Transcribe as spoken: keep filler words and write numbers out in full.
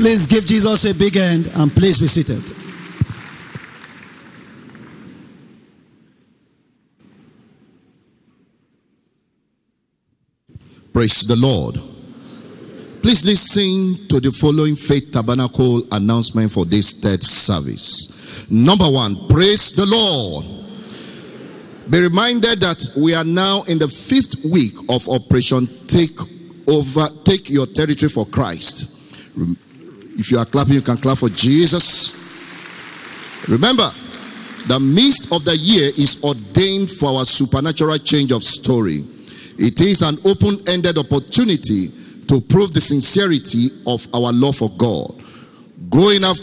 Please give Jesus a big hand and please be seated. Praise the Lord. Please listen to the following Faith Tabernacle announcement for this third service. Number one, praise the Lord. Be reminded that we are now in the fifth week of Operation Take Over, Take Your Territory for Christ. If you are clapping, you can clap for Jesus. Remember, the midst of the year is ordained for our supernatural change of story. It is an open-ended opportunity to prove the sincerity of our love for God. Going after